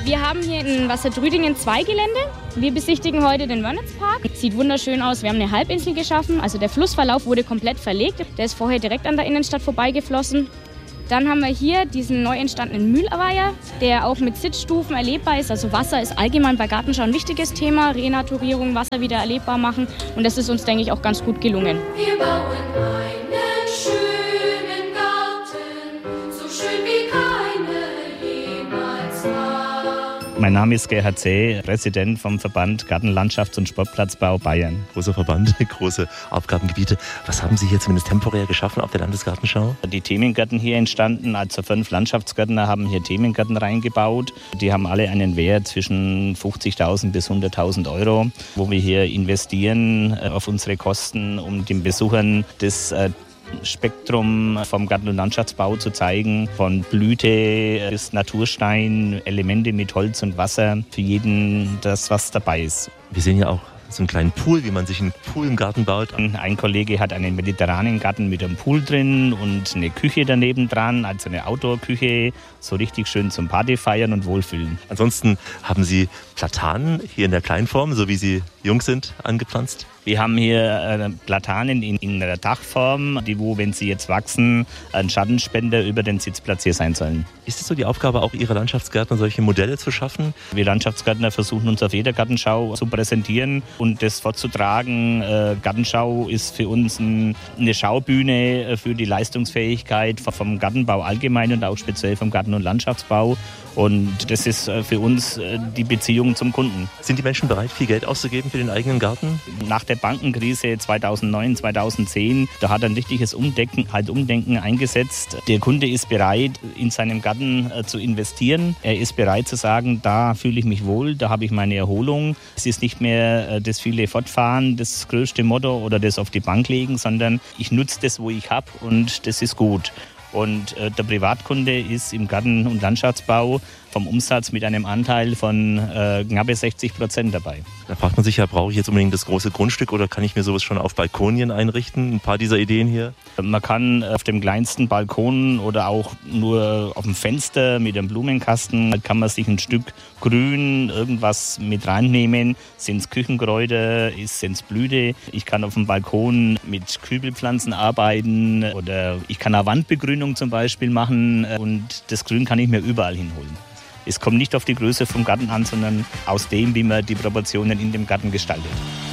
Wir haben hier in Wasserdrüdingen 2 Gelände. Wir besichtigen heute den Wörnitzpark. Sieht wunderschön aus. Wir haben eine Halbinsel geschaffen. Also der Flussverlauf wurde komplett verlegt. Der ist vorher direkt an der Innenstadt vorbeigeflossen. Dann haben wir hier diesen neu entstandenen Mühlweiher, der auch mit Sitzstufen erlebbar ist. Also Wasser ist allgemein bei Gartenschau ein wichtiges Thema. Renaturierung, Wasser wieder erlebbar machen. Und das ist uns, denke ich, auch ganz gut gelungen. Wir bauen einen schönen Garten, so schön wie keine jemals war. Mein Name ist Gerhard Zäh, Präsident vom Verband Gartenlandschafts- und Sportplatzbau Bayern. Großer Verband, große Aufgabengebiete. Was haben Sie hier zumindest temporär geschaffen auf der Landesgartenschau? Die Themengärten hier entstanden, also 5 Landschaftsgärtner haben hier Themengärten reingebaut. Die haben alle einen Wert zwischen 50.000 bis 100.000 Euro, wo wir hier investieren auf unsere Kosten, um den Besuchern das Spektrum vom Garten- und Landschaftsbau zu zeigen, von Blüte bis Naturstein, Elemente mit Holz und Wasser, für jeden das, was dabei ist. Wir sehen ja auch so einen kleinen Pool, wie man sich einen Pool im Garten baut. Ein Kollege hat einen mediterranen Garten mit einem Pool drin und eine Küche daneben dran, also eine Outdoor-Küche, so richtig schön zum Partyfeiern und Wohlfühlen. Ansonsten haben Sie Platanen hier in der Kleinform, so wie sie jung sind, angepflanzt? Wir haben hier Platanen in der Dachform, die, wo, wenn sie jetzt wachsen, ein Schattenspender über den Sitzplatz hier sein sollen. Ist es so die Aufgabe auch Ihrer Landschaftsgärtner, solche Modelle zu schaffen? Wir Landschaftsgärtner versuchen uns auf jeder Gartenschau zu präsentieren und das vorzutragen. Gartenschau ist für uns eine Schaubühne für die Leistungsfähigkeit vom Gartenbau allgemein und auch speziell vom Garten- und Landschaftsbau. Und das ist für uns die Beziehung zum Kunden. Sind die Menschen bereit, viel Geld auszugeben für den eigenen Garten? Nach der Bankenkrise 2009, 2010, da hat ein richtiges Umdenken eingesetzt. Der Kunde ist bereit, in seinem Garten zu investieren. Er ist bereit zu sagen, da fühle ich mich wohl, da habe ich meine Erholung. Es ist nicht mehr das viele Fortfahren, das größte Motto oder das auf die Bank legen, sondern ich nutze das, wo ich habe und das ist gut. Und der Privatkunde ist im Garten- und Landschaftsbau vom Umsatz mit einem Anteil von knappe 60% dabei. Da fragt man sich ja, brauche ich jetzt unbedingt das große Grundstück oder kann ich mir sowas schon auf Balkonien einrichten? Ein paar dieser Ideen hier. Man kann auf dem kleinsten Balkon oder auch nur auf dem Fenster mit einem Blumenkasten, kann man sich ein Stück Grün, irgendwas mit reinnehmen. Sind es Küchenkräuter, sind es Blüte. Ich kann auf dem Balkon mit Kübelpflanzen arbeiten oder ich kann eine Wandbegrünung zum Beispiel machen und das Grün kann ich mir überall hinholen. Es kommt nicht auf die Größe vom Garten an, sondern aus dem, wie man die Proportionen in dem Garten gestaltet.